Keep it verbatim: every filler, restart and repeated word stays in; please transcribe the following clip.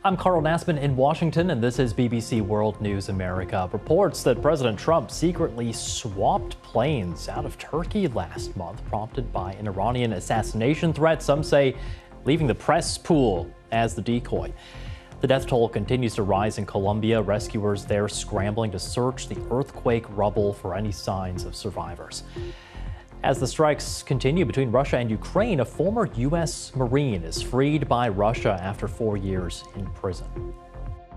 I'm Carl Nassman in Washington, and this is B B C World News America. Reports that President Trump secretly swapped planes out of Turkey last month, prompted by an Iranian assassination threat. Some say leaving the press pool as the decoy. The death toll continues to rise in Colombia. Rescuers there scrambling to search the earthquake rubble for any signs of survivors. As the strikes continue between Russia and Ukraine, a former U S Marine is freed by Russia after four years in prison.